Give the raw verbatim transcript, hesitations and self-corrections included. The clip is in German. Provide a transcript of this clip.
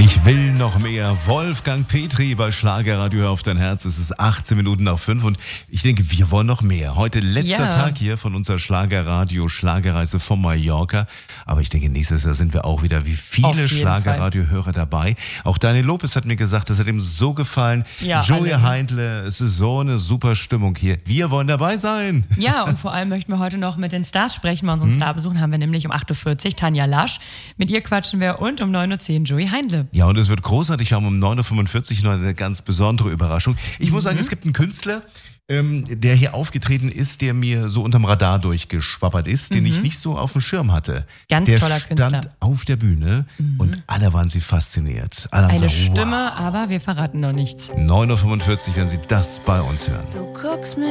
Ich will noch mehr. Wolfgang Petri bei Schlagerradio, hör auf dein Herz. Es ist achtzehn Minuten nach fünf und ich denke, wir wollen noch mehr. Heute letzter Ja. Tag hier von unserer Schlagerradio Schlagerreise von Mallorca. Aber ich denke, nächstes Jahr sind wir auch wieder wie Auf viele jeden Schlagerradio-Hörer dabei. Auch Daniel Lopez hat mir gesagt, das hat ihm so gefallen. Ja, Joey alle. Heindle, es ist so eine super Stimmung hier. Wir wollen dabei sein. Ja, und vor allem möchten wir heute noch mit den Stars sprechen. Bei unseren Hm? Starbesuchen haben wir nämlich um acht Uhr vierzig Tanja Lasch. Mit ihr quatschen wir und um neun Uhr zehn Joey Heindle. Ja, und es wird großartig. Wir haben um neun Uhr fünfundvierzig noch eine ganz besondere Überraschung. Ich muss sagen, es gibt einen Künstler, ähm, der hier aufgetreten ist, der mir so unterm Radar durchgeschwappert ist, den ich nicht so auf dem Schirm hatte. Ganz der toller stand Künstler. auf der Bühne und alle waren sie fasziniert. Alle haben Eine gesagt, Stimme, aber wir verraten noch nichts. wow. neun Uhr fünfundvierzig werden Sie das bei uns hören. Du guckst mich